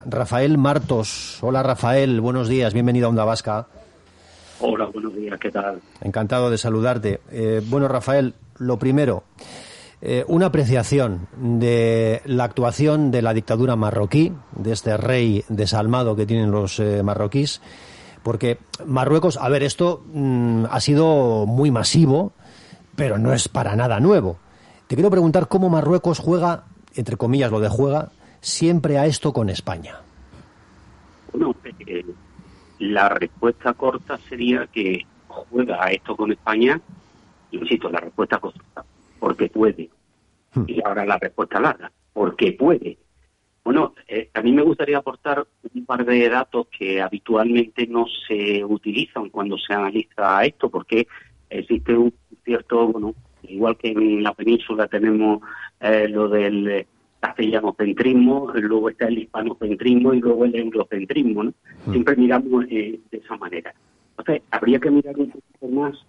Rafael Martos. Hola Rafael, buenos días, bienvenido a Onda Vasca. Hola, buenos días, ¿qué tal? Encantado de saludarte. Bueno, Rafael, lo primero, una apreciación de la actuación de la dictadura marroquí, de este rey desalmado que tienen los marroquíes, porque Marruecos, a ver, esto ha sido muy masivo, pero no es para nada nuevo. Te quiero preguntar cómo Marruecos juega, entre comillas lo de juega, siempre a esto con España. Bueno, la respuesta corta sería que juega a esto con España, insisto, la respuesta corta, porque puede. Y ahora la respuesta larga, porque puede. Bueno, a mí me gustaría aportar un par de datos que habitualmente no se utilizan cuando se analiza esto, porque existe un cierto, bueno, igual que en la península tenemos lo del castellanocentrismo, luego está el hispanocentrismo y luego el eurocentrismo, ¿no? Siempre miramos de esa manera. Entonces, habría que mirar un poquito más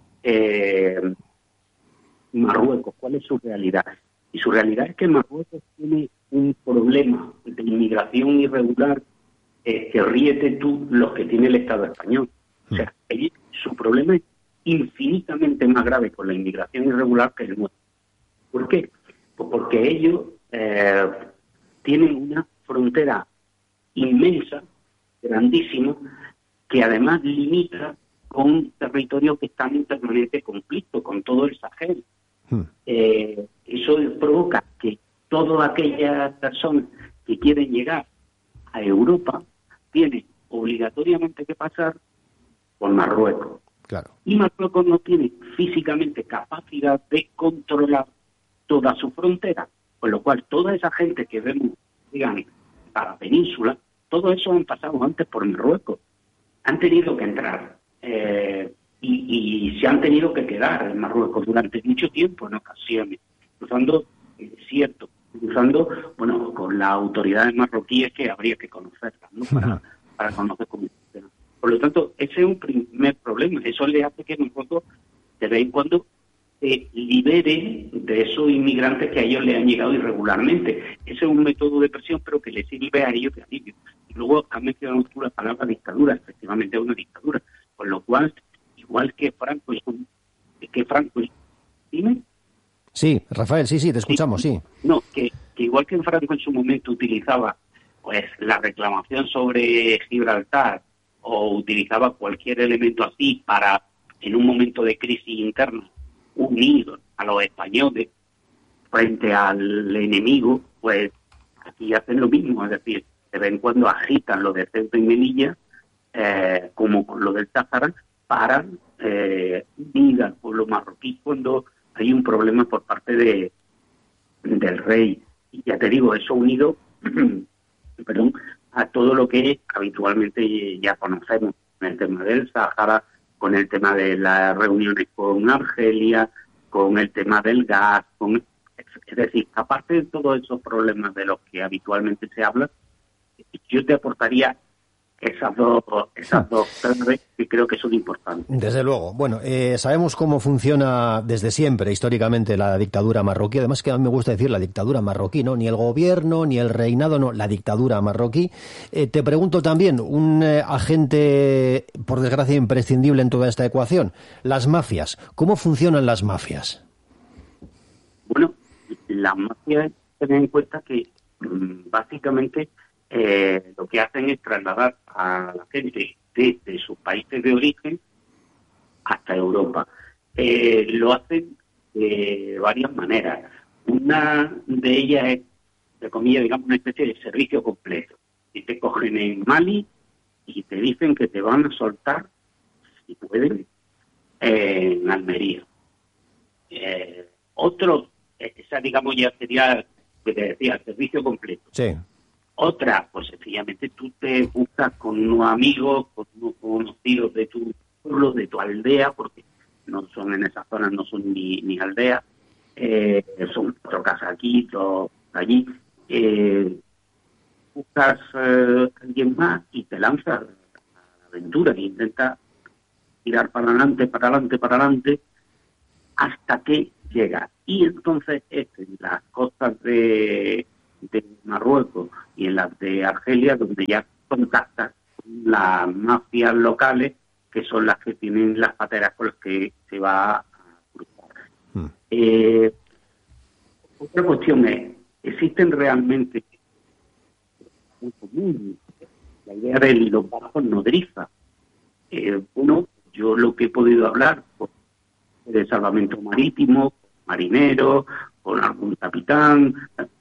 Marruecos, cuál es su realidad. Y su realidad es que Marruecos tiene un problema de inmigración irregular que ríete tú los que tiene el Estado español. O sea, su problema es infinitamente más grave con la inmigración irregular que el nuestro. ¿Por qué? Pues porque ellos tienen una frontera inmensa, grandísima, que además limita con un territorio que está en permanente conflicto con todo el Sahel. Eso provoca que todas aquellas personas que quieren llegar a Europa tienen obligatoriamente que pasar por Marruecos. Claro. Y Marruecos no tiene físicamente capacidad de controlar toda su frontera, con lo cual toda esa gente que vemos, digan, a la península, todo eso han pasado antes por Marruecos. Han tenido que entrar y se han tenido que quedar en Marruecos durante mucho tiempo en ocasiones, cruzando el desierto, cruzando, bueno, con las autoridades marroquíes que habría que conocerlas, ¿no? Para conocer cómo funciona. Por lo tanto, ese es un primer problema. Eso le hace que Marruecos de vez en cuando se libere de esos inmigrantes que a ellos le han llegado irregularmente. Ese es un método de presión, pero que le sirve a ellos de alivio. Y luego has mencionado tú la palabra dictadura, efectivamente es una dictadura, con lo cual, igual que Franco, ¿dime? Sí, Rafael, sí, te escuchamos, sí. No, que igual que Franco en su momento utilizaba pues la reclamación sobre Gibraltar o utilizaba cualquier elemento así para, en un momento de crisis interna, unir a los españoles frente al enemigo, pues aquí hacen lo mismo, es decir, de vez en cuando agitan lo de Ceuta y Melilla, como con lo del Sáhara, para unir al pueblo marroquí cuando hay un problema por parte del rey. Y ya te digo, eso unido a todo lo que habitualmente ya conocemos, con el tema del Sáhara, con el tema de las reuniones con Argelia, con el tema del gas, es decir, aparte de todos esos problemas de los que habitualmente se habla, yo te aportaría esas dos claves que creo que son importantes. Desde luego. Bueno, sabemos cómo funciona desde siempre, históricamente, la dictadura marroquí. Además, que a mí me gusta decir la dictadura marroquí, ¿no? Ni el gobierno, ni el reinado, no, la dictadura marroquí. Te pregunto también, un agente, por desgracia, imprescindible en toda esta ecuación, las mafias. ¿Cómo funcionan las mafias? Bueno, las mafias, ten en cuenta que básicamente lo que hacen es trasladar a la gente desde sus países de origen hasta Europa. Lo hacen de varias maneras. Una de ellas es, de comillas, digamos, una especie de servicio completo. Y te cogen en Mali y te dicen que te van a soltar, si pueden, en Almería. Otro, esa digamos ya sería, que te decía, el servicio completo. Sí. Otra, pues sencillamente tú te buscas con unos amigos, con unos conocidos de tu pueblo, de tu aldea, porque no son en esa zona, no son ni aldeas, son 4 casas aquí, 2 allí. Buscas a alguien más y te lanzas a la aventura e intentas tirar para adelante, hasta que llega. Y entonces en las costas de de Marruecos y en las de Argelia, donde ya contactas con las mafias locales, que son las que tienen las pateras con las que se va a cruzar. Otra cuestión es, ¿existen realmente muy común la idea de los barcos nodriza? Bueno, yo lo que he podido hablar de salvamento marítimo, marineros, con algún capitán,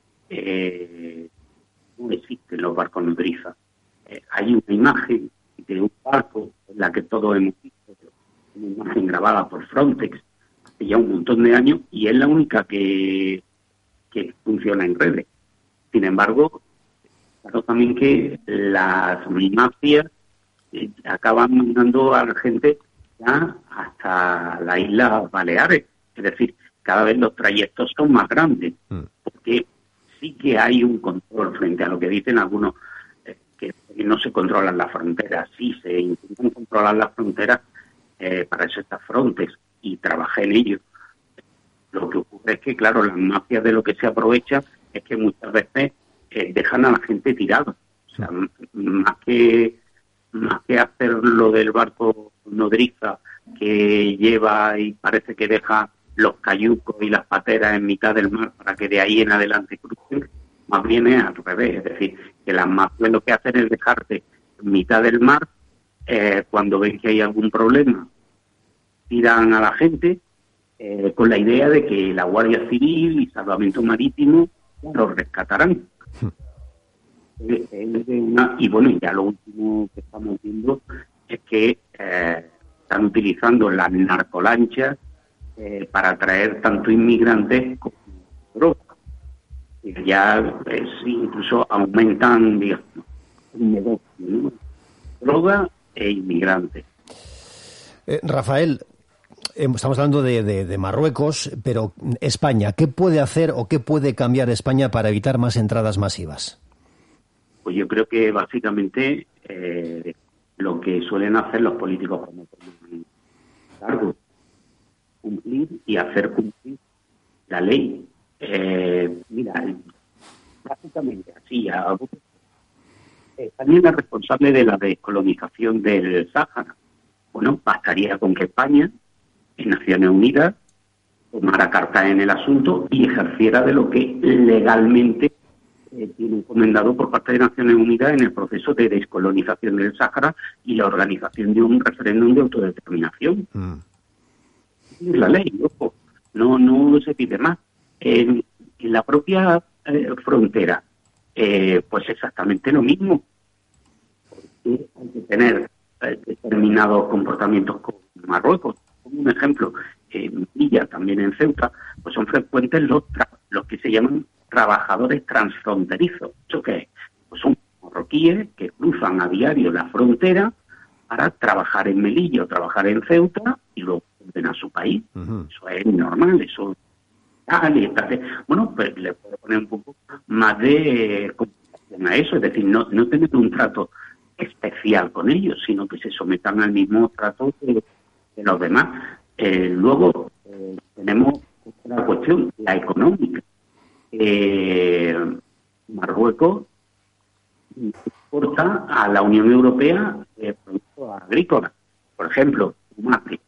no existen los barcos nodriza. Hay una imagen de un barco en la que todos hemos visto, una imagen grabada por Frontex hace ya un montón de años, y es la única que funciona en redes. Sin embargo, claro también que las mafias acaban mandando a la gente ya hasta las Islas Baleares. Es decir, cada vez los trayectos son más grandes, porque sí que hay un control frente a lo que dicen algunos, que no se controlan las fronteras. Sí, se intentan controlar las fronteras, para eso está Frontex, y trabajé en ello. Lo que ocurre es que, claro, las mafias de lo que se aprovechan es que muchas veces dejan a la gente tirada. O sea, más que hacer lo del barco nodriza, que lleva y parece que deja los cayucos y las pateras en mitad del mar para que de ahí en adelante crucen, más bien es al revés. Es decir, que las mafias lo que hacen es dejarte en mitad del mar, cuando ven que hay algún problema, tiran a la gente, con la idea de que la Guardia Civil y Salvamento Marítimo los rescatarán. Y bueno, ya lo último que estamos viendo es que están utilizando las narcolanchas para traer tanto inmigrantes como drogas. Ya incluso aumentan, digamos, un negocio, ¿no? Droga e inmigrantes. Rafael, estamos hablando de Marruecos, pero España, ¿qué puede hacer o qué puede cambiar España para evitar más entradas masivas? Pues yo creo que básicamente lo que suelen hacer los políticos cuando toman cargo, cumplir y hacer cumplir la ley. Mira, básicamente así, España es la responsable de la descolonización del Sáhara. Bueno, bastaría con que España, en Naciones Unidas, tomara cartas en el asunto y ejerciera de lo que legalmente tiene encomendado por parte de Naciones Unidas en el proceso de descolonización del Sáhara y la organización de un referéndum de autodeterminación. Es la ley, ojo, no se pide más. En la propia frontera, pues exactamente lo mismo. Porque hay que tener determinados comportamientos con Marruecos. Como un ejemplo, en Melilla, también en Ceuta, pues son frecuentes los que se llaman trabajadores transfronterizos. ¿Eso qué es? Pues son marroquíes que cruzan a diario la frontera para trabajar en Melilla o trabajar en Ceuta y luego vuelven a su país. Eso es normal, eso es tal. Bueno, pues le puedo poner un poco más de complicación a eso, es decir, no tener un trato especial con ellos, sino que se sometan al mismo trato de los demás. Luego tenemos otra cuestión, la económica. Marruecos exporta a la Unión Europea productos agrícolas, por ejemplo, tomate.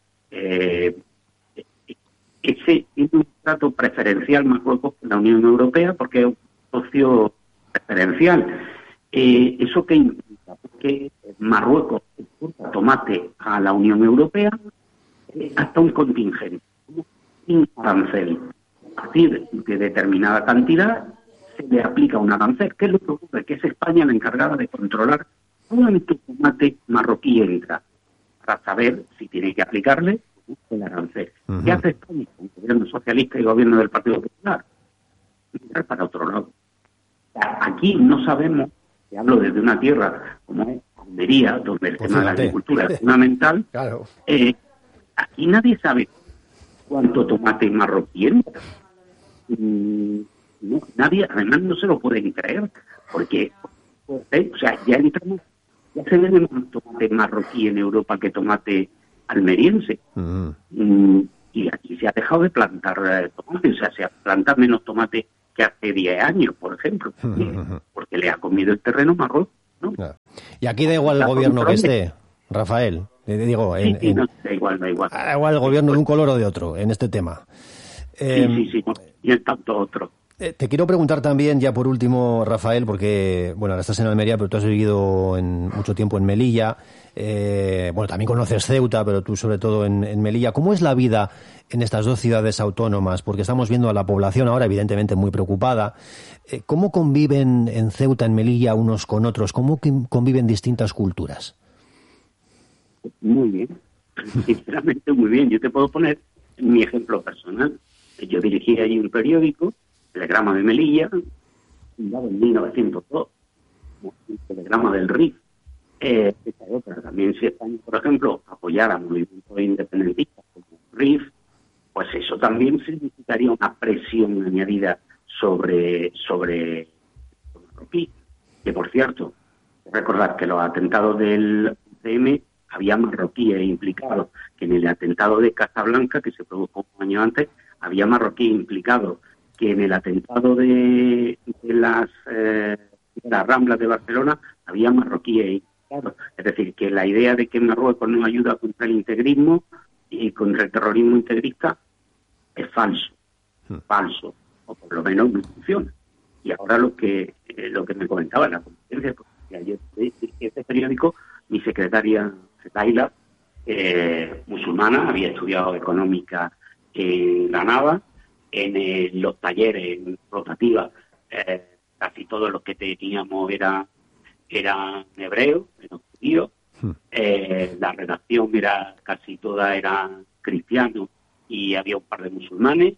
Ese tiene un trato preferencial Marruecos con la Unión Europea porque es un socio preferencial. ¿Eso qué implica? Porque Marruecos exporta tomate a la Unión Europea hasta un contingente, sin arancel. A partir de determinada cantidad se le aplica un arancel. ¿Qué es lo que ocurre? Que es España la encargada de controlar cuánto tomate marroquí entra para saber si tiene que aplicarle el arancel. ¿Qué hace España con el gobierno socialista y el gobierno del Partido Popular? Mirar para otro lado. O sea, aquí no sabemos, y hablo desde una tierra como es Almería, donde el tema de la agricultura es fundamental. Claro. Aquí nadie sabe cuánto tomate marroquí entra. No, nadie, además no se lo pueden creer, porque o sea, ya se vende más tomate marroquí en Europa que tomate almeriense. Y aquí se ha dejado de plantar tomate, o sea, se planta menos tomate que que hace 10 años, por ejemplo, porque le ha comido el terreno Marruecos, ¿no? Y aquí da igual el gobierno que esté, Rafael. Digo, no, da igual. Da igual el gobierno de un color o de otro en este tema. Sí, y en tanto otro. Te quiero preguntar también, ya por último, Rafael, porque, bueno, ahora estás en Almería, pero tú has vivido mucho tiempo en Melilla. Bueno, también conoces Ceuta, pero tú sobre todo en Melilla. ¿Cómo es la vida en estas dos ciudades autónomas? Porque estamos viendo a la población ahora, evidentemente, muy preocupada. ¿Cómo conviven en Ceuta, en Melilla, unos con otros? ¿Cómo conviven distintas culturas? Muy bien, sinceramente muy bien. Yo te puedo poner mi ejemplo personal. Yo dirigí allí un periódico, Telegrama de Melilla, fundado en 1902, como el Telegrama del RIF. Pero también si España, por ejemplo, apoyara a movimientos independentistas como el RIF, pues eso también significaría una presión añadida sobre marroquí. Que, por cierto, recordad que los atentados del UCM había marroquíes implicados, que en el atentado de Casablanca, que se produjo un año antes, había marroquíes implicados, que en el atentado de las Ramblas de Barcelona había marroquíes implicados. Es decir, que la idea de que Marruecos no ayuda contra el integrismo y contra el terrorismo integrista es falso, o por lo menos no funciona. Y ahora lo que me comentaba en la conferencia, porque ayer dirigí este periódico, mi secretaria Zetaila, musulmana, había estudiado económica en Granada, en los talleres, en rotativas, casi todos los que teníamos eran hebreos, eran judíos, la redacción casi toda eran cristianos y había un par de musulmanes,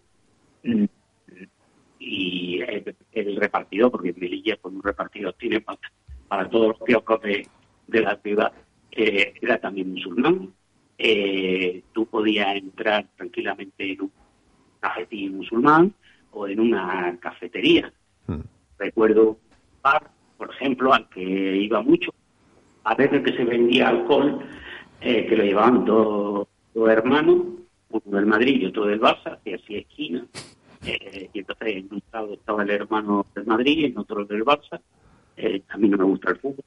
y el repartidor, porque en Melilla pues un repartidor tiene para todos los kioscos de la ciudad, era también musulmán. Tú podías entrar tranquilamente en un cafetín musulmán o en una cafetería. Recuerdo un bar, por ejemplo, al que iba mucho, a veces que se vendía alcohol, que lo llevaban dos hermanos, uno del Madrid y otro del Barça, que hacía esquina. Y entonces en un lado estaba el hermano del Madrid y en otro del Barça. A mí no me gusta el fútbol.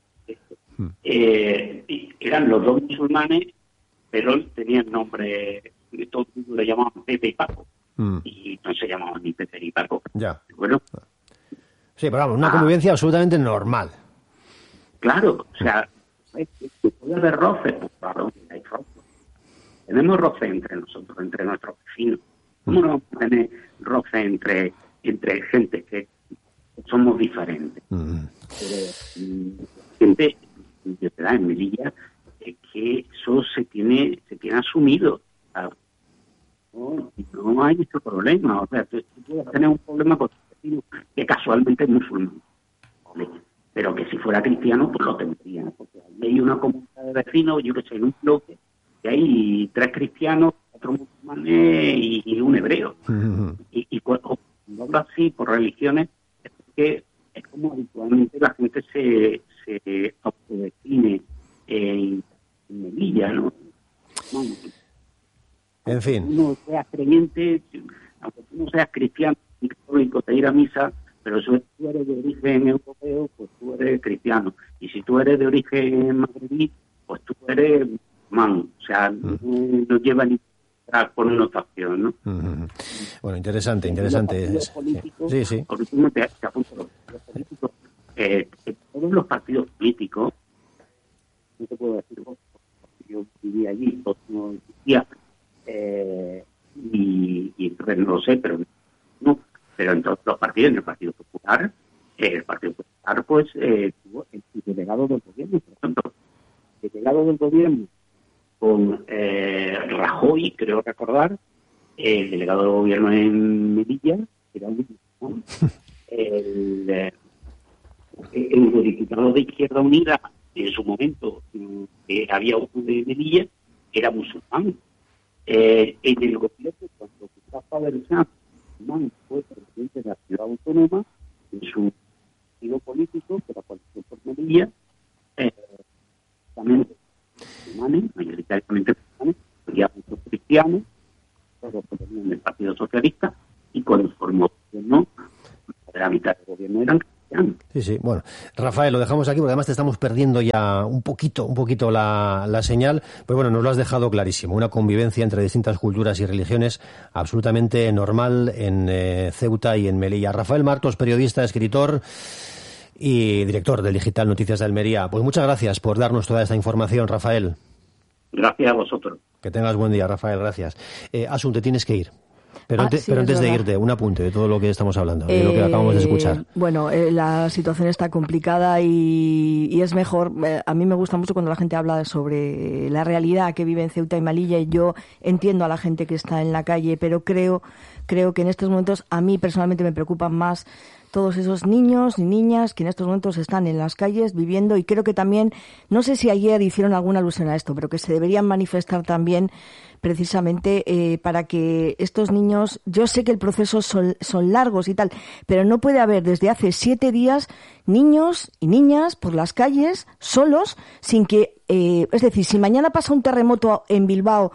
Eran los dos musulmanes, pero tenían nombre, todo el mundo le llamaban Pepe y Paco, y no se llamaban ni Pepe ni Paco. Ya. Bueno, sí, pero vamos, una convivencia absolutamente normal. Claro, o sea, puede haber roces, pues claro, hay roces. Tenemos roces entre nosotros, entre nuestros vecinos. ¿Cómo no vamos a tener roces entre gente que somos diferentes? Pero gente de edad en Melilla, que eso se tiene asumido. No hay este problema. O sea, tú puedes tener un problema con tu vecino que casualmente es musulmán, ¿vale? Pero que si fuera cristiano, pues lo tendría. Porque hay una comunidad de vecinos, yo que sé, en un bloque, que hay 3 cristianos, 4 musulmanes y un hebreo. Y cuando hablo así por religiones, es que es como habitualmente la gente se autodefine en Melilla, ¿no? En fin. Uno sea creyente, aunque tú no seas cristiano y católico, te ir a misa, pero si tú eres de origen europeo, pues tú eres cristiano. Y si tú eres de origen magrebí, pues tú eres musulmán. O sea, no lleva ni a connotación, ¿no? Bueno, interesante. Sí. Porque tú no te apuntas a los partidos políticos. Todos los partidos políticos, no te puedo decir vos, porque yo viví allí, no existía, y entonces no lo sé, pero en todos los partidos, en el Partido Popular, pues tuvo el delegado del gobierno, por ejemplo, el delegado del gobierno con Rajoy, creo recordar, el delegado del gobierno en Melilla, que era un el diputado de Izquierda Unida, en su momento, que había uno de Melilla, era musulmán. En el gobierno, cuando Mustafa Bershad fue presidente de la ciudad autónoma, en su partido político, que era coalición por Melilla, también musulmanes, mayoritariamente musulmanes, había muchos cristianos, todos provenían del Partido Socialista, y cuando formó, ¿no? de la mitad del gobierno eran cristianos. Sí. Bueno, Rafael, lo dejamos aquí porque además te estamos perdiendo ya un poquito la señal. Pues bueno, nos lo has dejado clarísimo. Una convivencia entre distintas culturas y religiones absolutamente normal en Ceuta y en Melilla. Rafael Martos, periodista, escritor y director del digital Noticias de Almería. Pues muchas gracias por darnos toda esta información, Rafael. Gracias a vosotros. Que tengas buen día, Rafael, gracias. Asun, te tienes que ir. Pero antes de irte, un apunte de todo lo que estamos hablando, de lo que acabamos de escuchar. Bueno, la situación está complicada y es mejor. A mí me gusta mucho cuando la gente habla sobre la realidad que vive en Ceuta y Melilla, y yo entiendo a la gente que está en la calle, pero creo que en estos momentos a mí personalmente me preocupan más todos esos niños y niñas que en estos momentos están en las calles viviendo, y creo que también, no sé si ayer hicieron alguna alusión a esto, pero que se deberían manifestar también precisamente para que estos niños, yo sé que el proceso son largos y tal, pero no puede haber desde hace 7 días niños y niñas por las calles solos sin que, es decir, si mañana pasa un terremoto en Bilbao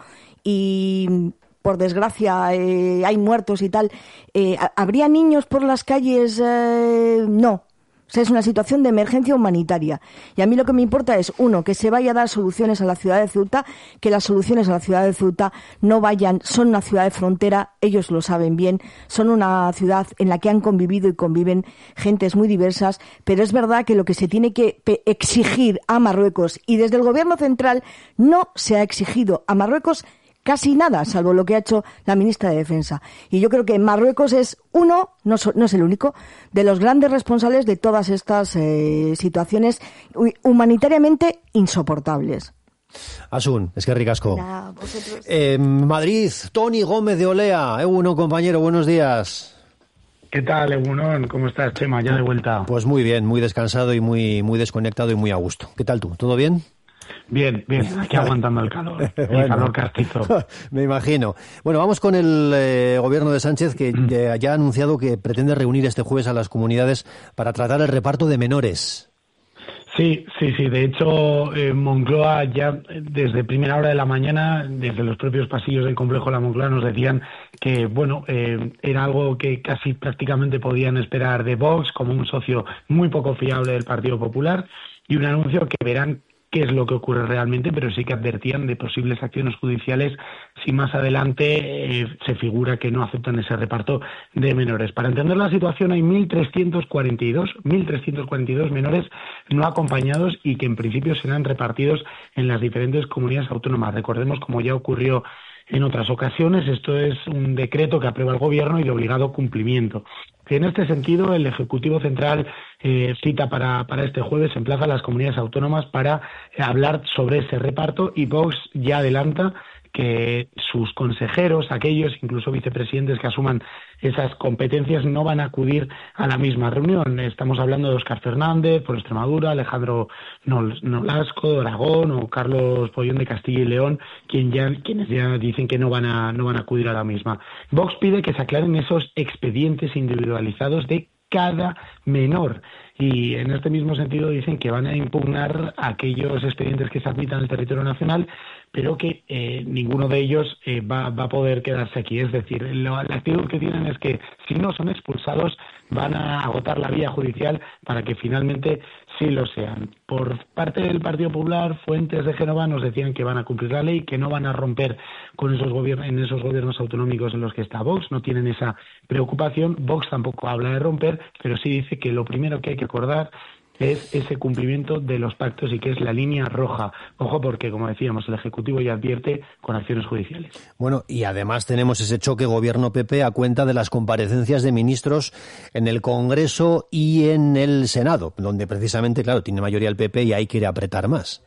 y por desgracia hay muertos y tal, ¿habría niños por las calles? No. O sea, es una situación de emergencia humanitaria. Y a mí lo que me importa es, uno, que se vaya a dar soluciones a la ciudad de Ceuta, que las soluciones a la ciudad de Ceuta no vayan, son una ciudad de frontera, ellos lo saben bien, son una ciudad en la que han convivido y conviven gentes muy diversas, pero es verdad que lo que se tiene que exigir a Marruecos, y desde el gobierno central no se ha exigido a Marruecos casi nada, salvo lo que ha hecho la ministra de Defensa. Y yo creo que Marruecos es uno, no es el único, de los grandes responsables de todas estas situaciones humanitariamente insoportables. Asun, es que ricasco. Vosotros. Madrid, Tony Gómez de Olea. Egunon, compañero, buenos días. ¿Qué tal, Egunon? ¿Cómo estás, Chema? Ya de vuelta. Pues muy bien, muy descansado y muy desconectado y muy a gusto. ¿Qué tal tú? ¿Todo bien? Bien, aquí aguantando el calor, el calor castizo. Me imagino. Bueno, vamos con el gobierno de Sánchez, que ya ha anunciado que pretende reunir este jueves a las comunidades para tratar el reparto de menores. Sí. De hecho, Moncloa ya desde primera hora de la mañana, desde los propios pasillos del complejo de la Moncloa, nos decían que, bueno, era algo que casi prácticamente podían esperar de Vox, como un socio muy poco fiable del Partido Popular, y un anuncio que verán qué es lo que ocurre realmente, pero sí que advertían de posibles acciones judiciales si más adelante se figura que no aceptan ese reparto de menores. Para entender la situación, hay 1.342 menores no acompañados y que en principio serán repartidos en las diferentes comunidades autónomas. Recordemos, como ya ocurrió en otras ocasiones, esto es un decreto que aprueba el Gobierno y de obligado cumplimiento. En este sentido, el Ejecutivo Central cita para este jueves, emplaza a las comunidades autónomas para hablar sobre ese reparto, y Vox ya adelanta que sus consejeros, aquellos incluso vicepresidentes que asuman esas competencias, no van a acudir a la misma reunión. Estamos hablando de Óscar Fernández por Extremadura, Alejandro Nolasco de Aragón o Carlos Pollón de Castilla y León, quienes ya dicen que no van a acudir a la misma. Vox pide que se aclaren esos expedientes individualizados de cada menor. Y en este mismo sentido dicen que van a impugnar aquellos expedientes que se admitan en el territorio nacional, pero que ninguno de ellos va a poder quedarse aquí. Es decir, la actitud que tienen es que si no son expulsados van a agotar la vía judicial para que finalmente sí lo sean. Por parte del Partido Popular, fuentes de Génova nos decían que van a cumplir la ley, que no van a romper con esos gobiernos autonómicos en los que está Vox, no tienen esa preocupación. Vox tampoco habla de romper, pero sí dice que lo primero que hay que acordar es ese cumplimiento de los pactos y que es la línea roja. Ojo, porque, como decíamos, el Ejecutivo ya advierte con acciones judiciales. Bueno, y además tenemos ese choque gobierno-PP a cuenta de las comparecencias de ministros en el Congreso y en el Senado, donde precisamente, claro, tiene mayoría el PP y ahí quiere apretar más.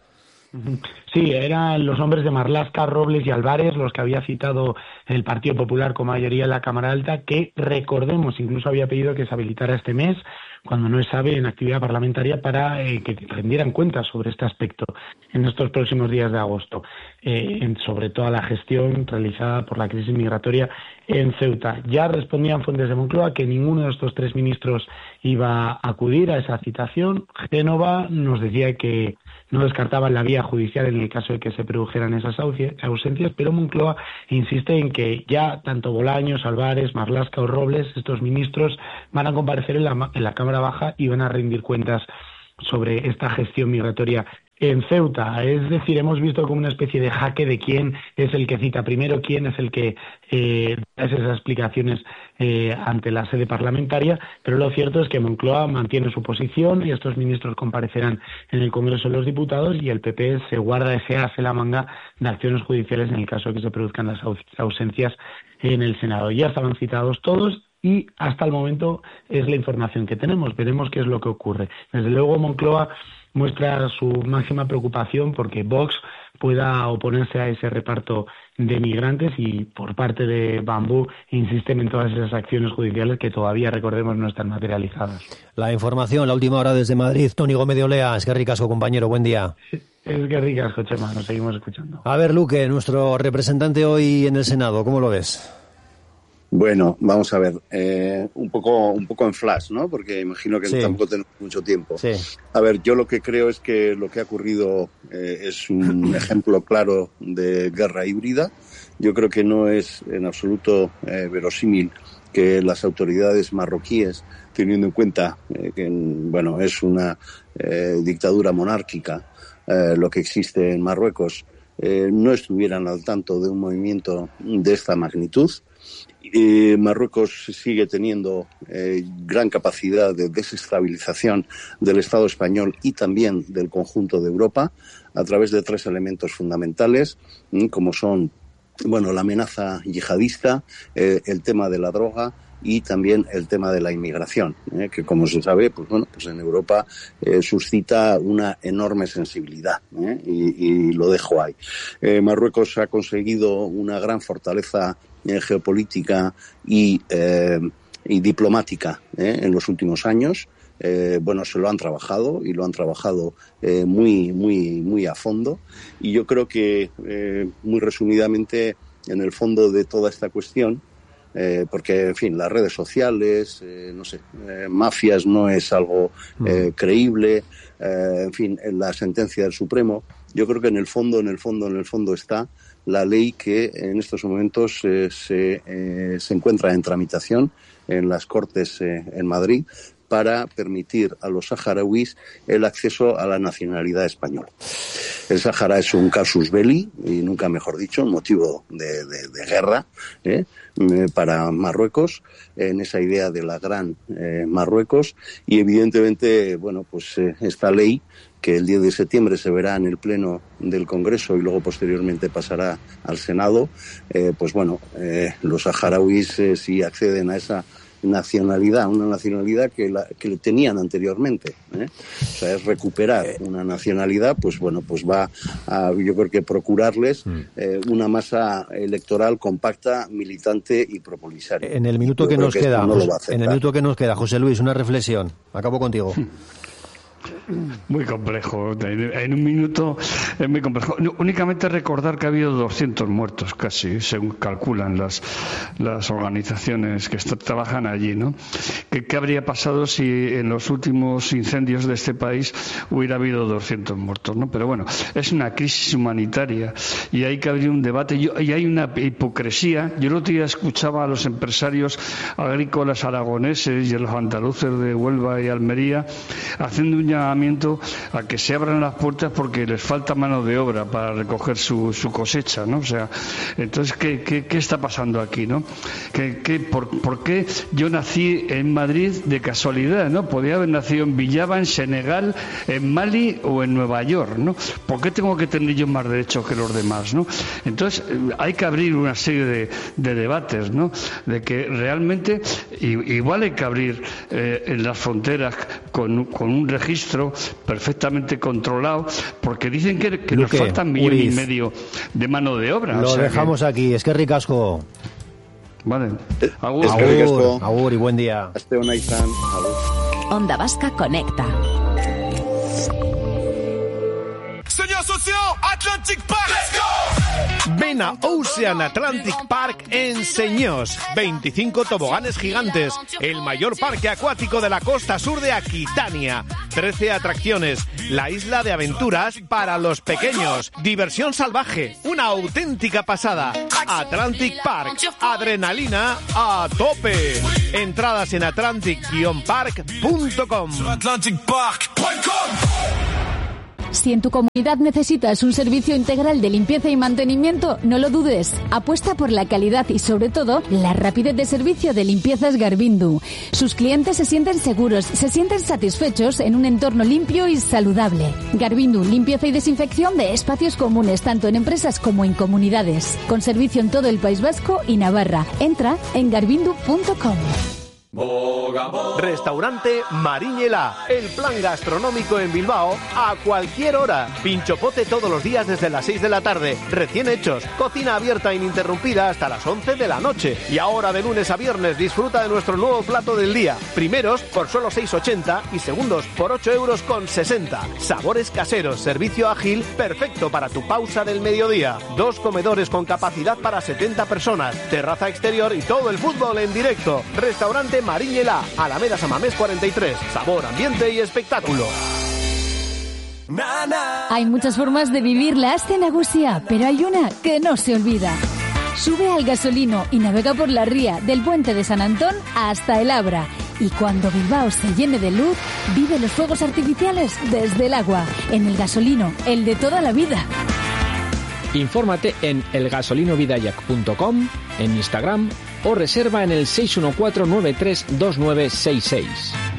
Sí, eran los nombres de Marlaska, Robles y Álvarez los que había citado el Partido Popular con mayoría en la Cámara Alta, que, recordemos, incluso había pedido que se habilitara este mes, cuando no es sabe, en actividad parlamentaria para que rendieran cuentas sobre este aspecto en estos próximos días de agosto, sobre toda la gestión realizada por la crisis migratoria en Ceuta. Ya respondían fuentes de Moncloa que ninguno de estos tres ministros iba a acudir a esa citación. Génova nos decía que no descartaban la vía judicial en el caso de que se produjeran esas ausencias, pero Moncloa insiste en que ya tanto Bolaños, Álvarez, Marlaska o Robles, estos ministros, van a comparecer en la Cámara Baja y van a rendir cuentas sobre esta gestión migratoria en Ceuta. Es decir, hemos visto como una especie de jaque de quién es el que cita primero, quién es el que da esas explicaciones ante la sede parlamentaria, pero lo cierto es que Moncloa mantiene su posición y estos ministros comparecerán en el Congreso de los Diputados y el PP se guarda ese as en la manga de acciones judiciales en el caso de que se produzcan las ausencias en el Senado. Ya estaban citados todos y hasta el momento es la información que tenemos. Veremos qué es lo que ocurre. Desde luego Moncloa muestra su máxima preocupación porque Vox pueda oponerse a ese reparto de migrantes y por parte de Bambú insisten en todas esas acciones judiciales que todavía, recordemos, no están materializadas. La información, la última hora desde Madrid. Toni Gómez de Olea, es que ricasco, compañero, buen día. Es que ricasco, Chema, nos seguimos escuchando. A ver, Luque, nuestro representante hoy en el Senado, ¿cómo lo ves? Bueno, vamos a ver, un poco en flash, ¿no? Porque imagino que tampoco tenemos mucho tiempo. Sí. A ver, yo lo que creo es que lo que ha ocurrido es un ejemplo claro de guerra híbrida. Yo creo que no es en absoluto verosímil que las autoridades marroquíes, teniendo en cuenta que bueno, es una dictadura monárquica lo que existe en Marruecos, no estuvieran al tanto de un movimiento de esta magnitud. Marruecos sigue teniendo gran capacidad de desestabilización del Estado español y también del conjunto de Europa a través de 3 elementos fundamentales, como son, bueno, la amenaza yihadista, el tema de la droga y también el tema de la inmigración, que como se sabe, pues bueno, pues en Europa suscita una enorme sensibilidad, y lo dejo ahí. Marruecos ha conseguido una gran fortaleza geopolítica y diplomática en los últimos años. Bueno, se lo han trabajado y lo han trabajado muy a fondo, y yo creo que muy resumidamente en el fondo de toda esta cuestión, porque en fin, las redes sociales, mafias no es algo creíble, en fin, en la sentencia del Supremo, yo creo que en el fondo está la ley que en estos momentos se encuentra en tramitación en las Cortes en Madrid para permitir a los saharauis el acceso a la nacionalidad española. El Sáhara es un casus belli, y nunca mejor dicho, un motivo de guerra para Marruecos, en esa idea de la gran Marruecos, y evidentemente, bueno, pues esta ley que el 10 de septiembre se verá en el Pleno del Congreso y luego posteriormente pasará al Senado, pues bueno, los saharauis si acceden a esa nacionalidad, una nacionalidad que tenían anteriormente, o sea, es recuperar una nacionalidad, pues bueno, pues va a, yo creo que procurarles una masa electoral compacta, militante y propolisaria. En el minuto que nos queda, José Luis, una reflexión. Acabo contigo. Muy complejo. En un minuto es muy complejo. Únicamente recordar que ha habido 200 muertos casi, según calculan las organizaciones que trabajan allí, ¿no? ¿Qué habría pasado si en los últimos incendios de este país hubiera habido 200 muertos, ¿no? Pero bueno, es una crisis humanitaria y hay que abrir un debate. Y hay una hipocresía. Yo el otro día escuchaba a los empresarios agrícolas aragoneses y a los andaluces de Huelva y Almería haciendo un llamamiento a que se abran las puertas porque les falta mano de obra para recoger su cosecha, ¿no? O sea, entonces, ¿qué está pasando aquí, no? ¿Por qué yo nací en Madrid de casualidad, no? Podía haber nacido en Villava, en Senegal, en Mali o en Nueva York, ¿no? ¿Por qué tengo que tener yo más derechos que los demás, no? Entonces, hay que abrir una serie de debates, ¿no? De que realmente igual hay que abrir en las fronteras con un registro perfectamente controlado, porque dicen que nos faltan 1,5 millones de mano de obra. Lo dejamos aquí. Es que ricasco. Vale. Agur y buen día. Onda Vasca conecta. Ven a Ocean Atlantic Park en Señós. 25 toboganes gigantes, el mayor parque acuático de la costa sur de Aquitania. 13 atracciones, la isla de aventuras para los pequeños. Diversión salvaje, una auténtica pasada. Atlantic Park, adrenalina a tope. Entradas en atlantic-park.com. Si en tu comunidad necesitas un servicio integral de limpieza y mantenimiento, no lo dudes. Apuesta por la calidad y, sobre todo, la rapidez de servicio de Limpiezas Garbindu. Sus clientes se sienten seguros, se sienten satisfechos en un entorno limpio y saludable. Garbindu, limpieza y desinfección de espacios comunes, tanto en empresas como en comunidades. Con servicio en todo el País Vasco y Navarra. Entra en garbindu.com. Restaurante Mariñela, el plan gastronómico en Bilbao a cualquier hora. Pinchopote todos los días desde las 6 de la tarde, recién hechos, cocina abierta ininterrumpida hasta las 11 de la noche. Y ahora de lunes a viernes disfruta de nuestro nuevo plato del día. Primeros por solo 6,80 y segundos por 8,60 €. Sabores caseros, servicio ágil, perfecto para tu pausa del mediodía. 2 comedores con capacidad para 70 personas, terraza exterior y todo el fútbol en directo. Restaurante Mariñela, Alameda Samamés 43. Sabor, ambiente y espectáculo. Hay muchas formas de vivir la Aste Nagusia, pero hay una que no se olvida. Sube al Gasolino y navega por la ría del Puente de San Antón hasta el Abra. Y cuando Bilbao se llene de luz, vive los fuegos artificiales desde el agua. En el Gasolino, el de toda la vida. Infórmate en elgasolinovidayak.com, en Instagram o reserva en el 614 93 2966.